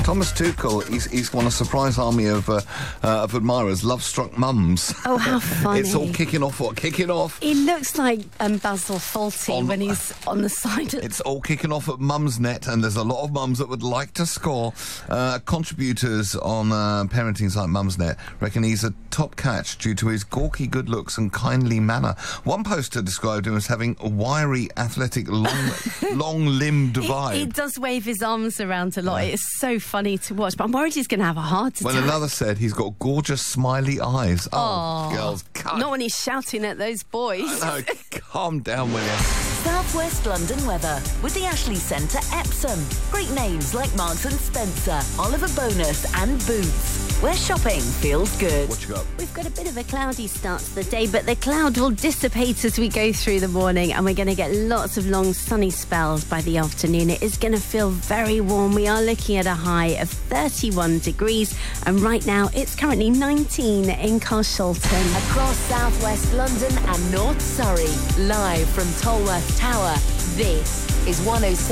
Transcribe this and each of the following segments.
Thomas Tuchel, he's won a surprise army of admirers, love-struck mums. Oh, how funny. It's all kicking off. He looks like Basil Fawlty when he's on the side. It's all kicking off at Mumsnet, and there's a lot of mums that would like to score. Contributors on parenting site Mumsnet reckon he's a top catch due to his gawky good looks and kindly manner. One poster described him as having a wiry, athletic, long-limbed vibe. He does wave his arms around a lot. It's so funny to watch, but I'm worried he's going to have a heart attack. Well, another said he's got gorgeous, smiley eyes. Oh, girls, not when he's shouting at those boys. No, calm down, will you? South West London weather with the Ashley Centre Epsom. Great names like Marks and Spencer, Oliver Bonus and Boots, where shopping feels good. What you got? We've got a bit of a cloudy start to the day, but the cloud will dissipate as we go through the morning, and we're going to get lots of long sunny spells by the afternoon. It is going to feel very warm. We are looking at a high of 31 degrees, and right now it's currently 19 in Carshalton. Across South West London and North Surrey, live from Tolworth Tower, this is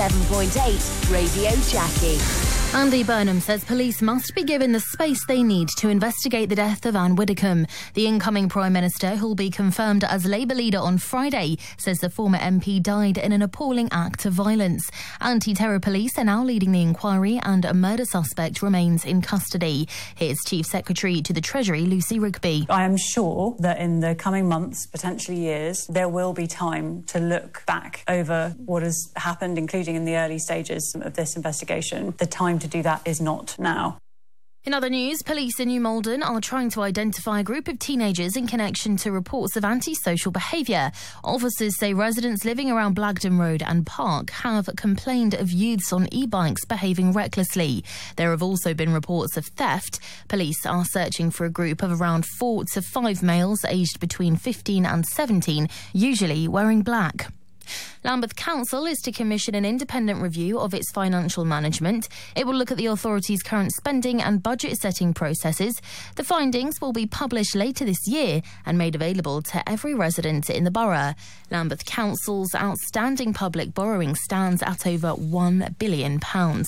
107.8 Radio Jackie. Andy Burnham says police must be given the space they need to investigate the death of Anne Widdecombe. The incoming Prime Minister, who'll be confirmed as Labour leader on Friday, says the former MP died in an appalling act of violence. Anti-terror police are now leading the inquiry, and a murder suspect remains in custody. Here's Chief Secretary to the Treasury, Lucy Rigby. I am sure that in the coming months, potentially years, there will be time to look back over what has happened, including in the early stages of this investigation. The time to do that is not now. In other news, police in New Malden are trying to identify a group of teenagers in connection to reports of antisocial behaviour. Officers say residents living around Blagdon Road and Park have complained of youths on e-bikes behaving recklessly. There have also been reports of theft. Police are searching for a group of around 4 to 5 males aged between 15 and 17, usually wearing black. Lambeth Council is to commission an independent review of its financial management. It will look at the authority's current spending and budget setting processes. The findings will be published later this year and made available to every resident in the borough. Lambeth Council's outstanding public borrowing stands at over £1 billion.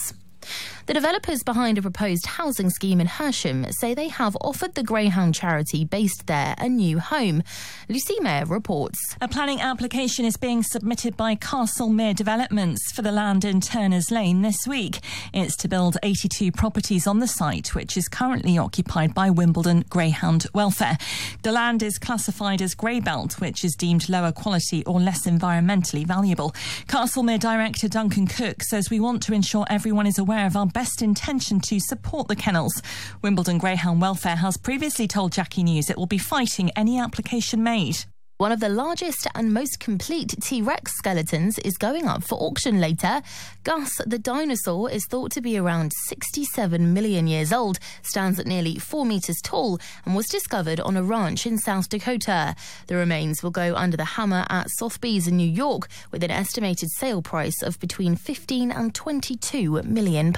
The developers behind a proposed housing scheme in Hersham say they have offered the Greyhound charity based there a new home. Lucy Mayer reports. A planning application is being submitted by Castlemere Developments for the land in Turner's Lane this week. It's to build 82 properties on the site, which is currently occupied by Wimbledon Greyhound Welfare. The land is classified as Greybelt, which is deemed lower quality or less environmentally valuable. Castlemere Director Duncan Cook says we want to ensure everyone is aware of our best intention to support the kennels. Wimbledon Greyhound Welfare has previously told Jackie News it will be fighting any application made. One of the largest and most complete T-Rex skeletons is going up for auction later. Gus the dinosaur is thought to be around 67 million years old, stands at nearly 4 metres tall and was discovered on a ranch in South Dakota. The remains will go under the hammer at Sotheby's in New York with an estimated sale price of between £15 and £22 million.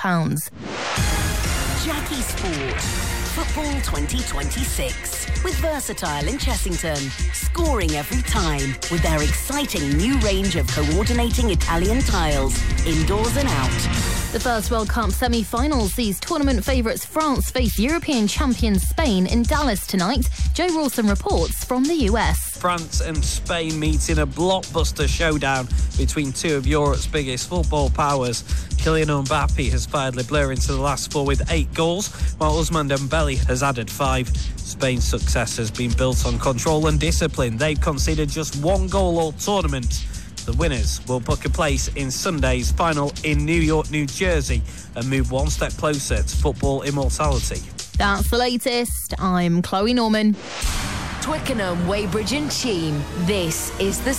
Jackie Sport. Football 2026 with Versatile in Chessington, scoring every time with their exciting new range of coordinating Italian tiles, indoors and out. The first World Cup semi-finals sees tournament favourites France face European champions Spain in Dallas tonight. Joe Rawson reports from the US. France and Spain meet in a blockbuster showdown between two of Europe's biggest football powers. Kylian Mbappe has fired Le Bleu into the last four with 8 goals, while Ousmane Dembele has added 5. Spain's success has been built on control and discipline. They've conceded just 1 goal all tournament. The winners will book a place in Sunday's final in New York, New Jersey, and move one step closer to football immortality. That's the latest. I'm Chloe Norman. Twickenham, Weybridge and Cheam. This is the